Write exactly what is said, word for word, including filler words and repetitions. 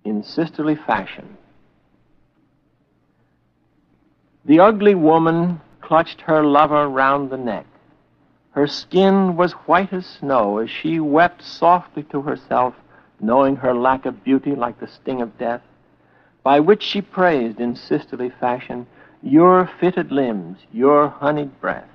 in sisterly fashion. The ugly woman clutched her lover round the neck. Her skin was white as snow as she wept softly to herself, knowing her lack of beauty like the sting of death, by which she praised in sisterly fashion your fitted limbs, your honeyed breath.